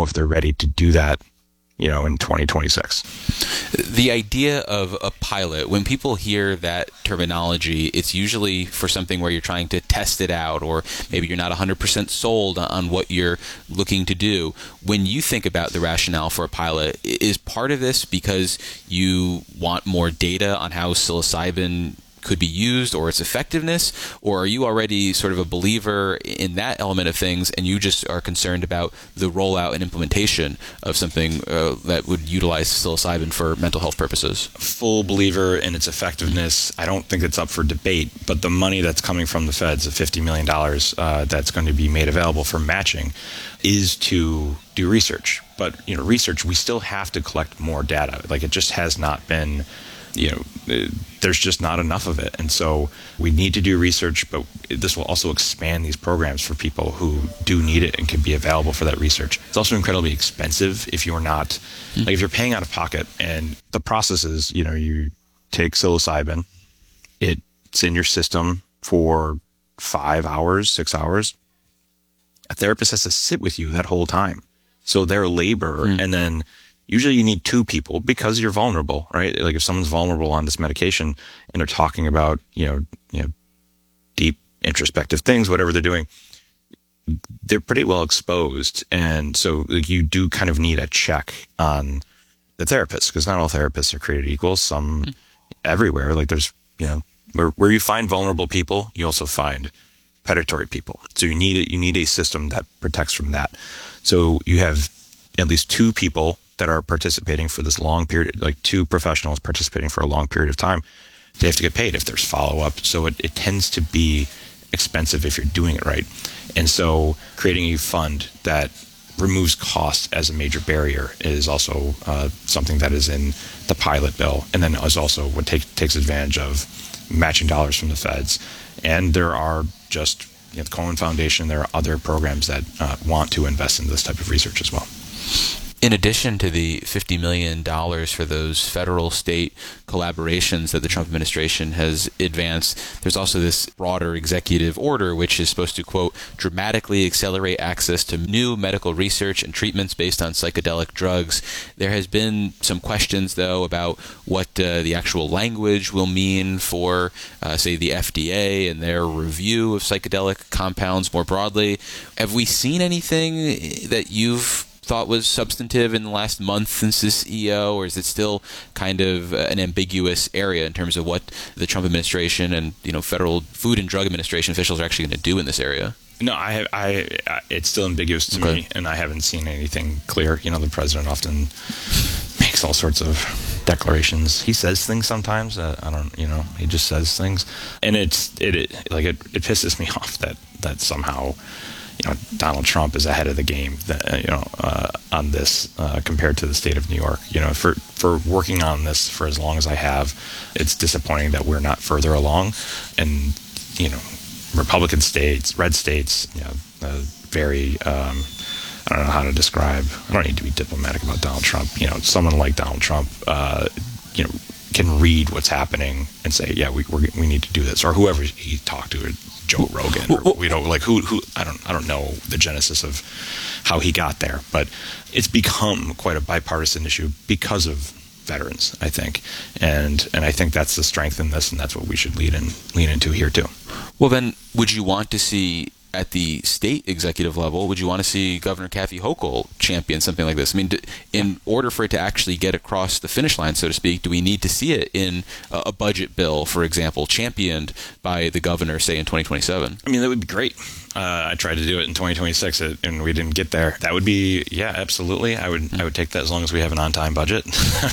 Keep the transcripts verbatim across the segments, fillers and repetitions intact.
know if they're ready to do that, you know, in twenty twenty-six. The idea of a pilot, when people hear that terminology, it's usually for something where you're trying to test it out, or maybe you're not one hundred percent sold on what you're looking to do. When you think about the rationale for a pilot, is part of this because you want more data on how psilocybin could be used or its effectiveness, or are you already sort of a believer in that element of things and you just are concerned about the rollout and implementation of something uh, that would utilize psilocybin for mental health purposes? Full believer in its effectiveness. I don't think it's up for debate, but the money that's coming from the feds, the fifty million dollars uh, that's going to be made available for matching, is to do research. But, you know, research, we still have to collect more data. Like, it just has not been, you know, there's just not enough of it. And so we need to do research, but this will also expand these programs for people who do need it and can be available for that research. It's also incredibly expensive if you're not, mm-hmm. like if you're paying out of pocket. And the process is, you know, you take psilocybin, it's in your system for five hours, six hours. A therapist has to sit with you that whole time. So their labor, mm-hmm. and then usually you need two people because you're vulnerable, right? Like if someone's vulnerable on this medication and they're talking about, you know, you know, deep introspective things, whatever they're doing, they're pretty well exposed. And so like, you do kind of need a check on the therapist, because not all therapists are created equal. Some mm-hmm. everywhere, like there's, you know, where, where you find vulnerable people, you also find predatory people. So you need you need a system that protects from that. So you have at least two people that are participating for this long period, like two professionals participating for a long period of time. They have to get paid if there's follow-up. So it, it tends to be expensive if you're doing it right. And so creating a fund that removes cost as a major barrier is also uh, something that is in the pilot bill, and then is also what take, takes advantage of matching dollars from the feds. And there are just, you know, the Komen Foundation, there are other programs that uh, want to invest in this type of research as well. In addition to the fifty million dollars for those federal-state collaborations that the Trump administration has advanced, there's also this broader executive order which is supposed to, quote, dramatically accelerate access to new medical research and treatments based on psychedelic drugs. There has been some questions, though, about what uh, the actual language will mean for, uh, say, the F D A and their review of psychedelic compounds more broadly. Have we seen anything that you've thought was substantive in the last month since this E O, or is it still kind of an ambiguous area in terms of what the Trump administration and, you know, Federal Food and Drug Administration officials are actually going to do in this area? No, I, I, I it's still ambiguous to okay. me, and I haven't seen anything clear. You know, the president often makes all sorts of declarations. He says things sometimes. Uh, I don't, you know, he just says things, and it's it, it like it, it pisses me off that that somehow, you know, Donald Trump is ahead of the game, that, you know, uh, on this uh, compared to the state of New York. You know, for for working on this for as long as I have, it's disappointing that we're not further along. And, you know, Republican states, red states, you know, uh, very, um, I don't know how to describe, I don't need to be diplomatic about Donald Trump. You know, someone like Donald Trump, uh, you know, can read what's happening and say, yeah, we we're, we need to do this, or whoever he talked to, or Joe Rogan, or, you know, like who who I don't I don't know the genesis of how he got there, but it's become quite a bipartisan issue because of veterans, I think, and and I think that's the strength in this, and that's what we should lead in lean into here too. Well, then, would you want to see at the state executive level, would you want to see Governor Kathy Hochul champion something like this? I mean, in order for it to actually get across the finish line, so to speak, do we need to see it in a budget bill, for example, championed by the governor, say, in twenty twenty-seven? I mean, that would be great. Uh, I tried to do it in twenty twenty-six, and we didn't get there. That would be, yeah, absolutely. I would, mm-hmm. I would take that as long as we have an on-time budget.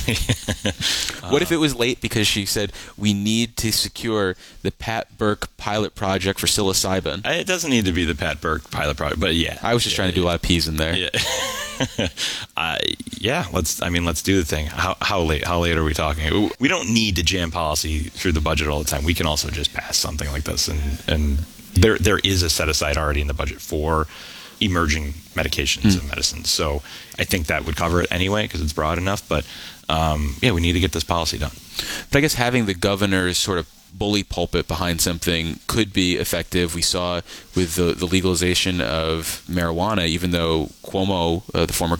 What if it was late because she said we need to secure the Pat Burke pilot project for psilocybin? It doesn't need to be the Pat Burke pilot project, but yeah. I was just yeah, trying to do yeah. a lot of peas in there. Yeah. uh, yeah, let's. I mean, let's do the thing. How how late? How late are we talking? We don't need to jam policy through the budget all the time. We can also just pass something like this, and and. There, there is a set aside already in the budget for emerging medications mm. and medicines. So I think that would cover it anyway because it's broad enough. But um, yeah, we need to get this policy done. But I guess having the governor's sort of bully pulpit behind something could be effective. We saw with the, the legalization of marijuana, even though Cuomo, uh, the former